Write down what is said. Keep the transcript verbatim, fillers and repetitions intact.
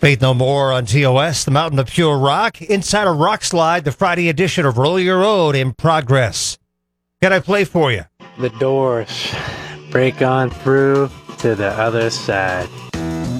Faith No More on T O S, the Mountain of Pure Rock. Inside a rock slide, the Friday edition of Roll Your Road in progress. Can I play for you? The Doors, Break On Through to the Other Side.